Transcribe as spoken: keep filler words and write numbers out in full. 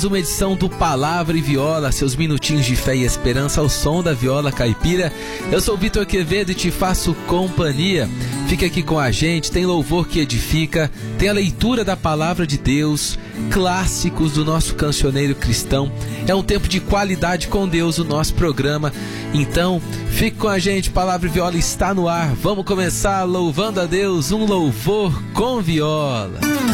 Uma edição do Palavra e Viola, seus minutinhos de fé e esperança ao som da viola caipira. Eu sou Vitor Quevedo e te faço companhia. Fica aqui com a gente, tem louvor que edifica, tem a leitura da Palavra de Deus, clássicos do nosso cancioneiro cristão. É um tempo de qualidade com Deus o nosso programa. Então, fique com a gente, Palavra e Viola está no ar. Vamos começar louvando a Deus, um louvor com viola.